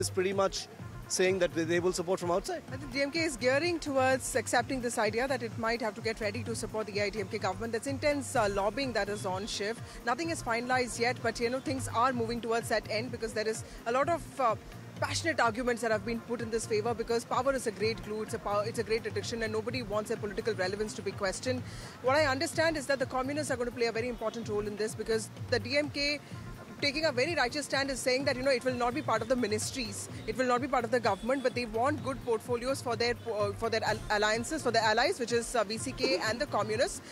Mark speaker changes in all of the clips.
Speaker 1: is pretty much saying that they will support from outside.
Speaker 2: I think DMK is gearing towards accepting this idea that it might have to get ready to support the AIDMK government. There's intense lobbying that is on shift. Nothing is finalized yet, but things are moving towards that end because there is a lot of passionate arguments that have been put in this favor because power is a great glue, it's a great addiction and nobody wants their political relevance to be questioned. What I understand is that the communists are going to play a very important role in this because the DMK taking a very righteous stand is saying that it will not be part of the ministries, it will not be part of the government, but they want good portfolios for their alliances, for their allies, which is VCK and the communists.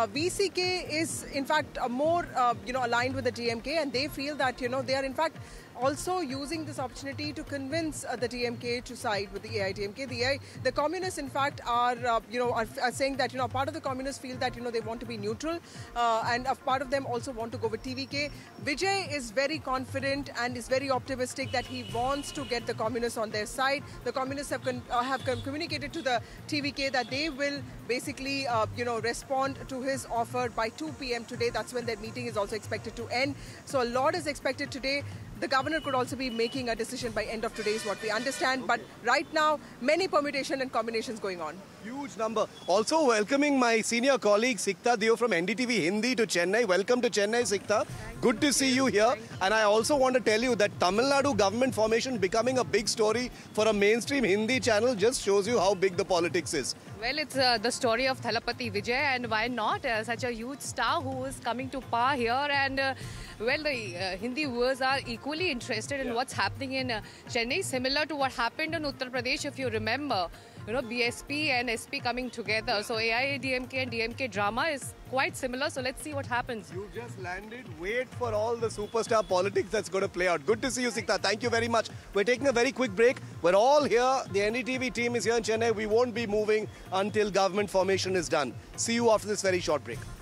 Speaker 2: VCK is in fact more aligned with the DMK, and they feel that they are in fact also using this opportunity to convince the DMK to side with the AIDMK. The communists, in fact, are saying that part of the communists feel that they want to be neutral, and a part of them also want to go with TVK. Vijay is very confident and is very optimistic that he wants to get the communists on their side. The communists have communicated to the TVK that they will basically respond to his offer by 2 p.m. today. That's when their meeting is also expected to end. So a lot is expected today. The governor could also be making a decision by end of today is what we understand. Okay. But right now, many permutation and combinations going on.
Speaker 1: Huge number. Also welcoming my senior colleague Sikta Deo from NDTV Hindi to Chennai. Welcome to Chennai, Sikta. Good to see you here. And I also want to tell you that Tamil Nadu government formation becoming a big story for a mainstream Hindi channel just shows you how big the politics is.
Speaker 3: Well, it's the story of Thalapathy Vijay, and why not? Such a huge star who is coming to power here, and the Hindi viewers are equally interested in what's happening in Chennai, similar to what happened in Uttar Pradesh, if you remember. BSP and SP coming together. So AIADMK and DMK drama is quite similar. So let's see what happens.
Speaker 1: You just landed. Wait for all the superstar politics that's going to play out. Good to see you, Sikta. Thank you very much. We're taking a very quick break. We're all here. The NDTV team is here in Chennai. We won't be moving until government formation is done. See you after this very short break.